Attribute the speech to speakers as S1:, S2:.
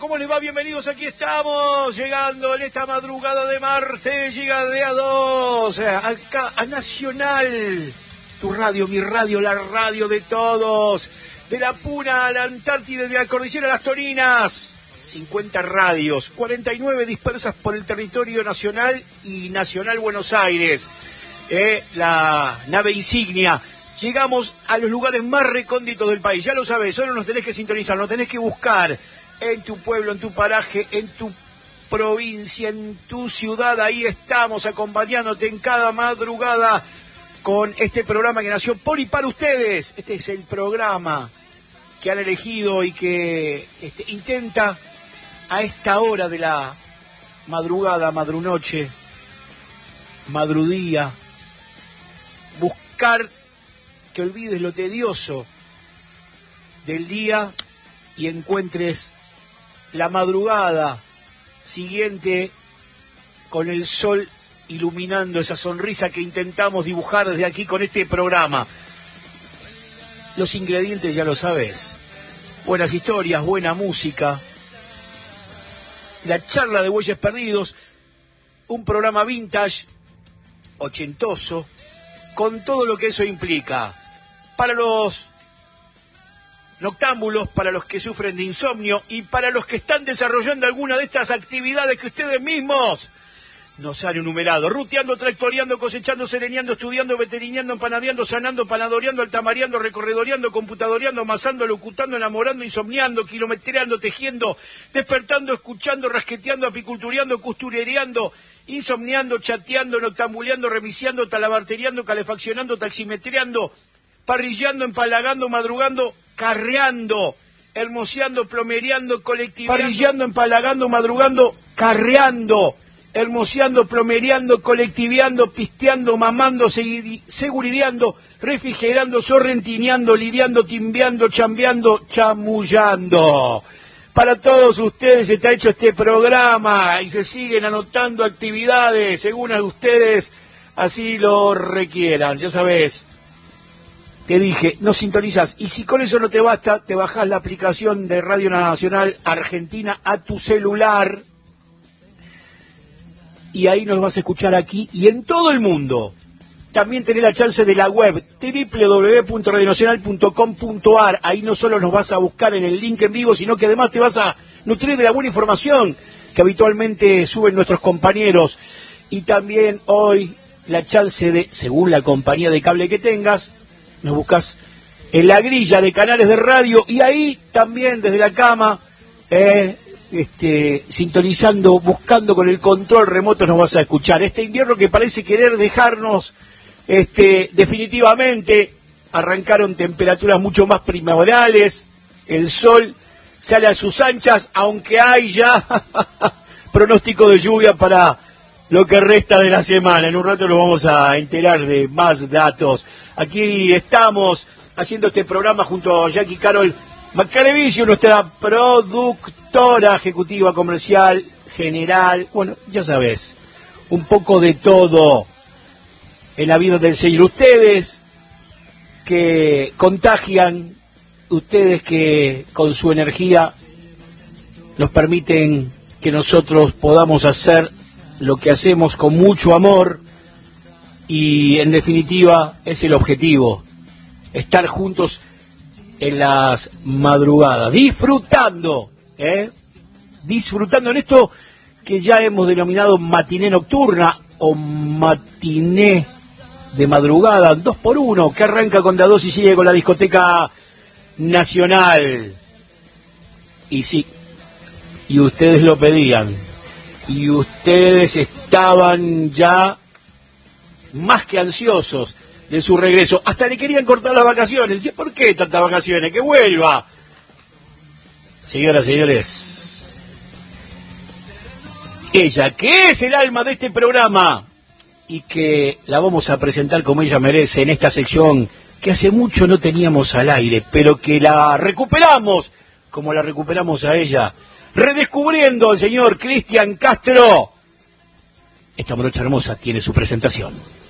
S1: ¿Cómo les va? Bienvenidos, aquí estamos, llegando en esta madrugada de martes, llega de a 2, acá a Nacional, tu radio, mi radio, la radio de todos, de la Puna a la Antártida, de la Cordillera a las Toninas, 50 radios, 49 dispersas por el territorio nacional y Nacional Buenos Aires, la nave insignia. Llegamos a los lugares más recónditos del país, ya lo sabés, solo nos tenés que sintonizar, nos tenés que buscar en tu pueblo, en tu paraje, en tu provincia, en tu ciudad. Ahí estamos acompañándote en cada madrugada con este programa que nació por y para ustedes. Este es el programa que han elegido y que intenta a esta hora de la madrugada, madrunoche, madrudía, buscar que olvides lo tedioso del día y encuentres la madrugada siguiente con el sol iluminando esa sonrisa que intentamos dibujar desde aquí con este programa. Los ingredientes ya lo sabes: buenas historias, buena música, la charla de Bueyes Perdidos, un programa vintage, ochentoso, con todo lo que eso implica. Para los noctámbulos, para los que sufren de insomnio y para los que están desarrollando alguna de estas actividades que ustedes mismos nos han enumerado: ruteando, tractoreando, cosechando, sereneando, estudiando, veterineando, empanadeando, sanando, panadoreando, altamareando, recorredoreando, computadoreando, amasando, locutando, enamorando, insomniando, kilometreando, tejiendo, despertando, escuchando, rasqueteando, apicultureando, costurereando, insomniando, chateando, noctambuleando, remisiando, talabarteriando, calefaccionando, taximetreando, parrillando, empalagando, madrugando, carreando, hermoseando, plomereando, colectivando. Parrillando, empalagando, madrugando, carreando, hermoseando, plomereando, colectiveando, pisteando, mamando, segurideando, refrigerando, sorrentineando, lidiando, timbeando, chambeando, chamullando. Para todos ustedes está hecho este programa y se siguen anotando actividades según a ustedes así lo requieran. Ya sabés, te dije, no sintonizas, y si con eso no te basta, te bajás la aplicación de Radio Nacional Argentina a tu celular y ahí nos vas a escuchar aquí y en todo el mundo. También tenés la chance de la web www.radionacional.com.ar. Ahí no solo nos vas a buscar en el link en vivo, sino que además te vas a nutrir de la buena información que habitualmente suben nuestros compañeros. Y también hoy la chance de, según la compañía de cable que tengas, nos buscas en la grilla de canales de radio y ahí también desde la cama, sintonizando, buscando con el control remoto nos vas a escuchar. Este invierno que parece querer dejarnos definitivamente, arrancaron temperaturas mucho más primaverales, el sol sale a sus anchas, aunque hay ya pronóstico de lluvia para lo que resta de la semana. En un rato nos vamos a enterar de más datos. Aquí estamos haciendo este programa junto a Jackie Carol Macarevicio, nuestra productora ejecutiva, comercial, general. Bueno, ya sabes, un poco de todo en la vida del Señor. Ustedes que contagian, ustedes que con su energía nos permiten que nosotros podamos hacer lo que hacemos con mucho amor y en definitiva es el objetivo, estar juntos en las madrugadas, disfrutando en esto que ya hemos denominado matiné nocturna o matiné de madrugada, 2x1, que arranca con Da 2 y sigue con la discoteca nacional. Y sí, y ustedes lo pedían, y ustedes estaban ya más que ansiosos de su regreso, hasta le querían cortar las vacaciones. Decía, ¿por qué tantas vacaciones? ¡Que vuelva! Señoras y señores, ella que es el alma de este programa y que la vamos a presentar como ella merece en esta sección que hace mucho no teníamos al aire, pero que la recuperamos como la recuperamos a ella, redescubriendo al señor Cristian Castro. Esta morocha hermosa tiene su presentación.